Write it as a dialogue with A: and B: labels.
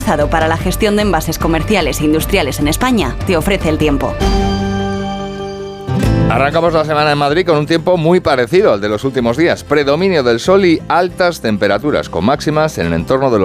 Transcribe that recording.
A: para la gestión de envases comerciales e industriales en España, te ofrece el tiempo.
B: Arrancamos la semana en Madrid con un tiempo muy parecido al de los últimos días. Predominio del sol y altas temperaturas, con máximas en el entorno de los